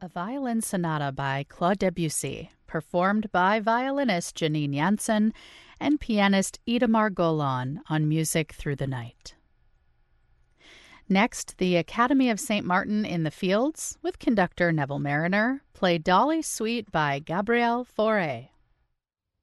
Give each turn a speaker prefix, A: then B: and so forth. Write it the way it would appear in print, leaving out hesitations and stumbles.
A: Violin Sonata by Claude Debussy, performed by violinist Janine Jansen and pianist Itamar Golan on Music Through the Night. Next, the Academy of St. Martin in the Fields, with conductor Neville Mariner, play Dolly Suite by Gabriel Fauré.